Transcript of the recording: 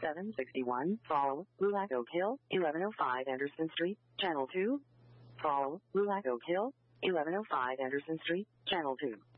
761, follow, Lulac Oak Hill, 1105 Anderson Street, Channel 2. Follow, Lulac Oak Hill, 1105 Anderson Street, Channel 2.